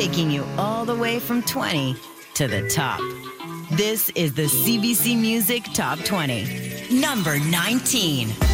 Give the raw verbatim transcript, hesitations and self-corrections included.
taking you all the way from twenty to the top. This is the C B C Music Top twenty. Number nineteen.